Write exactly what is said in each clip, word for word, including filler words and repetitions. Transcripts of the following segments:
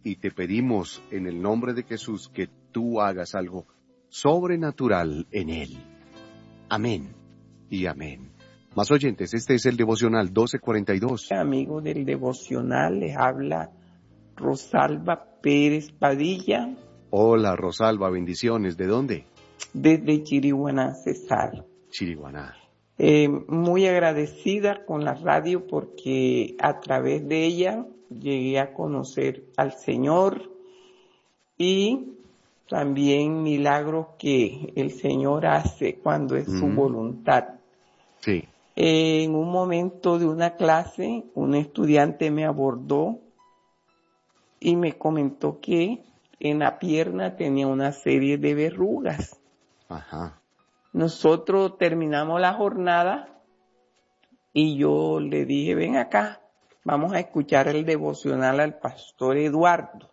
y te pedimos en el nombre de Jesús que tú hagas algo sobrenatural en él. Amén y amén. Más oyentes, este es el devocional doce cuarenta y dos. Amigo del devocional, les habla Rosalba Pérez Padilla. Hola Rosalba, bendiciones. ¿De dónde? Desde Chiriguaná, Cesar. Chiriguaná. Eh, muy agradecida con la radio porque a través de ella llegué a conocer al Señor y también milagros que el Señor hace cuando es mm. su voluntad. Sí. Eh, en un momento de una clase, un estudiante me abordó y me comentó que en la pierna tenía una serie de verrugas. Ajá. Nosotros terminamos la jornada y yo le dije, ven acá, vamos a escuchar el devocional al pastor Eduardo.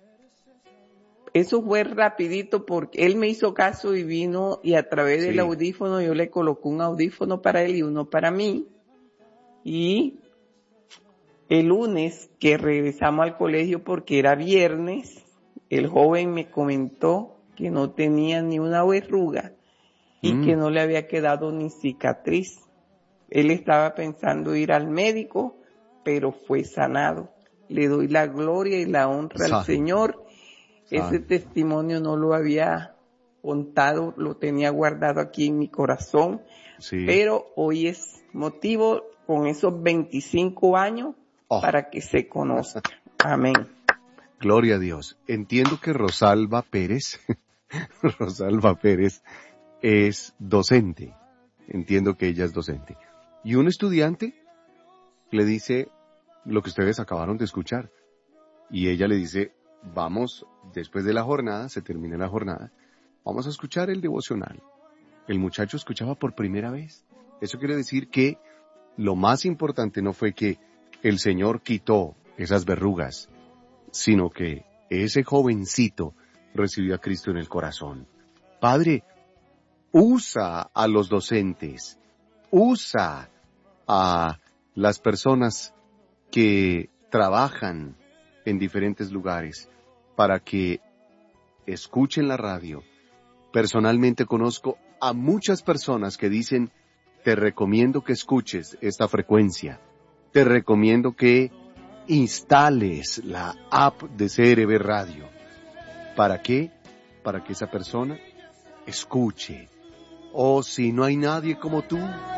Eso fue rapidito porque él me hizo caso y vino y a través del sí. audífono yo le coloqué un audífono para él y uno para mí. Y el lunes que regresamos al colegio porque era viernes, el joven me comentó que no tenía ni una verruga y mm. que no le había quedado ni cicatriz. Él estaba pensando ir al médico, pero fue sanado. Le doy la gloria y la honra Sabe. al Señor. Ese testimonio no lo había contado, lo tenía guardado aquí en mi corazón, sí. pero hoy es motivo con esos veinticinco años oh. para que se conozca. Amén. Gloria a Dios. Entiendo que Rosalba Pérez, Rosalba Pérez es docente. Entiendo que ella es docente. Y un estudiante le dice lo que ustedes acabaron de escuchar. Y ella le dice, vamos, después de la jornada, se termina la jornada, vamos a escuchar el devocional. El muchacho escuchaba por primera vez. Eso quiere decir que lo más importante no fue que el Señor quitó esas verrugas, sino que ese jovencito recibió a Cristo en el corazón. Padre, usa a los docentes, usa a las personas que trabajan en diferentes lugares para que escuchen la radio. Personalmente conozco a muchas personas que dicen, te recomiendo que escuches esta frecuencia, te recomiendo que instales la app de C R B Radio. ¿Para qué? Para que esa persona escuche. Oh, si no hay nadie como tú.